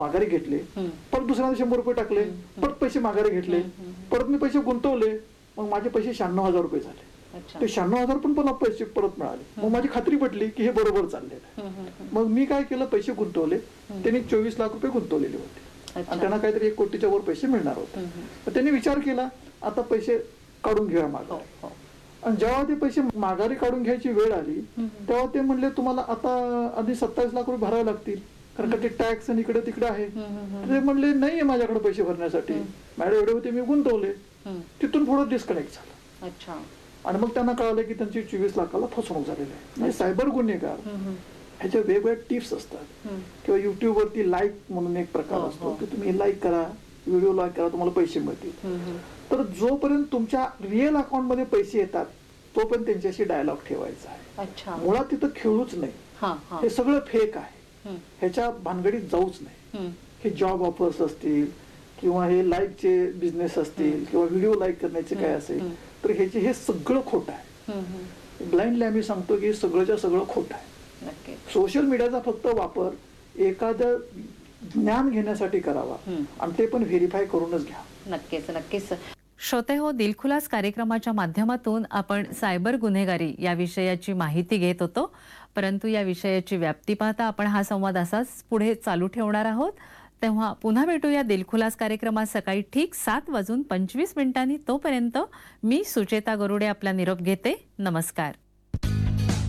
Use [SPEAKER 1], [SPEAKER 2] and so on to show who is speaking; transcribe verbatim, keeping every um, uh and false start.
[SPEAKER 1] माघारी घेतले, परत दुसऱ्यांदा शंभर रुपये टाकले, परत पैसे माघारी घेतले, परत मी पैसे गुंतवले, मग माझे पैसे शहाण्णव हजार रुपये झाले. ते शहाण्णव हजार पण पुन्हा पैसे परत मिळाले. मग माझी खात्री पटली की हे बरोबर चाललेलं आहे. मग मी काय केलं, पैसे गुंतवले. त्यांनी चोवीस लाख रुपये गुंतवलेले होते आणि त्यांना काहीतरी एक कोटीच्या वर पैसे मिळणार होते. तर त्यांनी विचार केला आता पैसे काढून घेऊया माघारी. आणि जेव्हा ते पैसे माघारी काढून घ्यायची वेळ आली तेव्हा ते म्हणले तुम्हाला आता आधी सत्तावीस लाख रुपये भरावे लागतील, कारण का ते टॅक्स आणि इकडे तिकडे आहे. ते म्हणले नाहीये माझ्याकडे पैसे भरण्यासाठी, मॅडम एवढे होते मी गुंतवले. तिथून पुढे डिस्कनेक्ट झालं.
[SPEAKER 2] अच्छा.
[SPEAKER 1] आणि मग त्यांना कळालं की त्यांची चोवीस लाखाला फसवणूक झालेली आहे. म्हणजे सायबर गुन्हेगार ह्याच्या वेगवेगळ्या टिप्स असतात. किंवा युट्यूब वरती लाईक म्हणून एक प्रकार असतो की तुम्ही लाईक करा, व्हिडिओ लाईक करा, तुम्हाला पैसे मिळतील. तर जोपर्यंत तुमच्या रिअल अकाउंट मध्ये पैसे येतात तोपर्यंत त्यांच्याशी डायलॉग ठेवायचा आहे. मुळात तिथं खेळूच नाही, हे सगळं फेक आहे, ह्याच्या भानगडीत जाऊच नाही. हे जॉब ऑफर्स असतील किंवा हे लाईकचे बिझनेस असतील किंवा व्हिडिओ लाईक करण्याचे काय असेल, तर ह्याचे हे सगळं खोटं आहे. ब्लाइंडली आम्ही सांगतो की सगळंच्या सगळं खोटं आहे. सोशल मीडियाचा फक्त वापर एखादं ज्ञान घेण्यासाठी करावा आणि ते पण व्हेरीफाय करूनच घ्या.
[SPEAKER 2] नक्कीच नक्कीच. श्रोते हो, दिलखुलास कार्यक्रमाच्या माध्यमातून आपण सायबर गुन्हेगारी या विषयाची माहिती घेत होतो. परंतु या विषयाची व्याप्ती पाहता आपण हा संवाद असाच पुढे चालू ठेवणार आहोत. तेव्हा पुन्हा भेटूया दिलखुलास कार्यक्रमात सकाळी ठीक सात वाजून पंचवीस मिनिटांनी. तोपर्यंत मी सुचेता गरुडे आपला निरोप घेते. नमस्कार.